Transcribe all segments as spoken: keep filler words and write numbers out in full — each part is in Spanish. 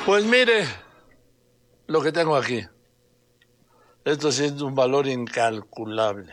Pues mire lo que tengo aquí. Esto sí es un valor incalculable.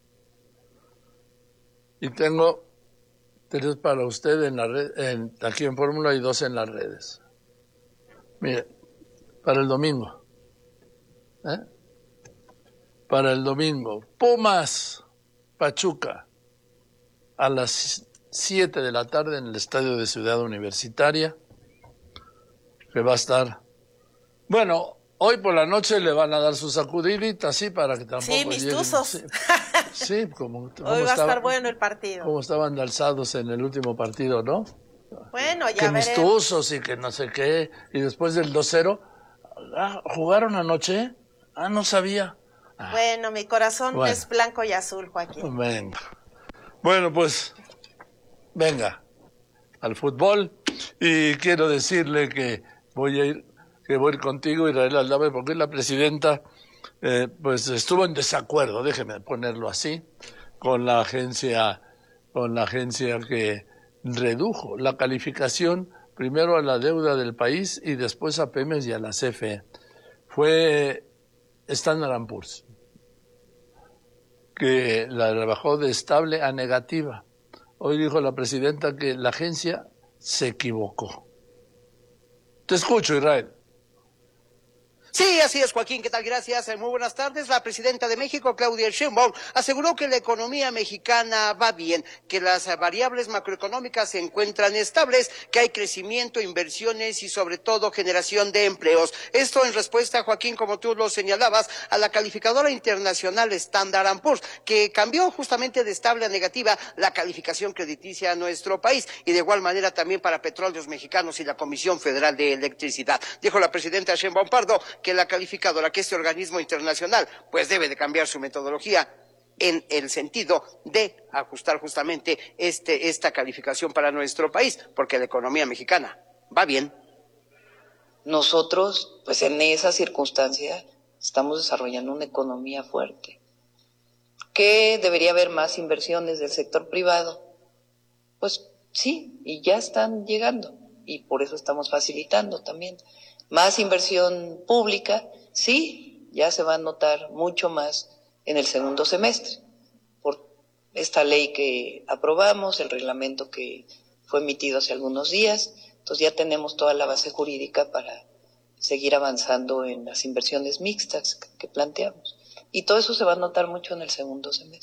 Y tengo tres para usted en la red, en, aquí en Fórmula y dos en las redes. Mire, para el domingo. ¿eh? Para el domingo. Pumas, Pachuca, a las siete de la tarde en el estadio de Ciudad Universitaria, que va a estar... Bueno, hoy por la noche le van a dar su sacudidita, así para que tampoco sí, mis lleguen... tuzos. Sí, sí, como, como hoy va estaba, a estar bueno el partido. Como estaban alzados en el último partido, ¿no? Bueno, ya que veremos. mis tuzos y que no sé qué, y después del dos cero, ah, ¿jugaron anoche? Ah, no sabía. Ah, bueno, mi corazón bueno. es blanco y azul, Joaquín. Venga. Bueno, pues, venga, al fútbol, y quiero decirle que voy a ir, que voy a ir contigo, Israel Aldave, porque la presidenta, eh, pues, estuvo en desacuerdo, déjeme ponerlo así, con la agencia, con la agencia que redujo la calificación primero a la deuda del país y después a Pemex y a la C F E. Fue Standard and Poor's, que la rebajó de estable a negativa. Hoy dijo la presidenta que la agencia se equivocó. Te escucho, Israel. Sí, así es, Joaquín. ¿Qué tal? Gracias. Muy buenas tardes. La presidenta de México, Claudia Sheinbaum, aseguró que la economía mexicana va bien, que las variables macroeconómicas se encuentran estables, que hay crecimiento, inversiones y sobre todo generación de empleos. Esto en respuesta, Joaquín, como tú lo señalabas, a la calificadora internacional Standard and Poor's, que cambió justamente de estable a negativa la calificación crediticia a nuestro país y de igual manera también para Petróleos Mexicanos y la Comisión Federal de Electricidad. Dijo la presidenta Sheinbaum Pardo que la calificadora, que este organismo internacional, pues debe de cambiar su metodología en el sentido de ajustar justamente este, esta calificación para nuestro país, porque la economía mexicana va bien. Nosotros, pues en esa circunstancia, estamos desarrollando una economía fuerte. ¿Que debería haber más inversiones del sector privado? Pues sí, y ya están llegando, y por eso estamos facilitando también. Más inversión pública, sí, ya se va a notar mucho más en el segundo semestre, por esta ley que aprobamos, el reglamento que fue emitido hace algunos días, entonces ya tenemos toda la base jurídica para seguir avanzando en las inversiones mixtas que planteamos. Y todo eso se va a notar mucho en el segundo semestre.